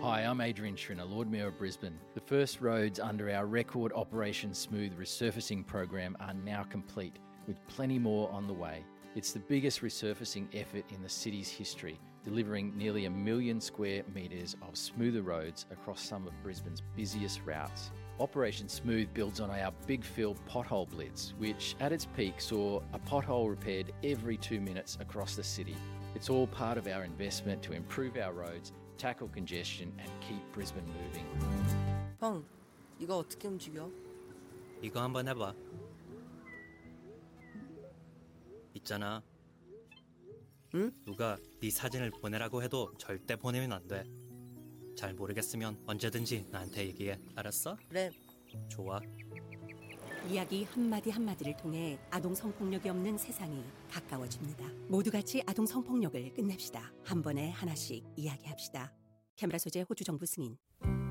Hi, I'm Adrian Schrinner, Lord Mayor of Brisbane. The first roads under our record Operation Smooth resurfacing program are now complete, with plenty more on the way. It's the biggest resurfacing effort in the city's history, delivering nearly 1 million square metres of smoother roads across some of Brisbane's busiest routes. Operation Smooth builds on our Big Fill pothole blitz, which at its peak saw a pothole repaired every 2 minutes across the city. It's all part of our investment to improve our roads, tackle congestion and keep Brisbane moving. 형, 이거 어떻게 움직여? 이거 한번 해봐. 있잖아. 응? 누가 네 사진을 보내라고 해도 절대 보내면 안 돼. 잘 모르겠으면 언제든지 나한테 얘기해. 알았어? 그래. 좋아. 이야기 한마디 한마디를 통해 아동 성폭력이 없는 세상이 가까워집니다. 모두 같이 아동 성폭력을 끝냅시다. 한 번에 하나씩 이야기합시다. 캐머라 소재 호주 정부 승인.